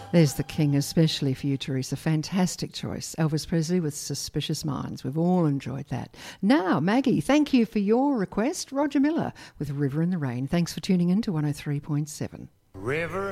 There's the King, especially for you, Teresa. Fantastic choice. Elvis Presley with Suspicious Minds. We've all enjoyed that. Now, Maggie, thank you for your request. Roger Miller with River in the Rain. Thanks for tuning in to 103.7. River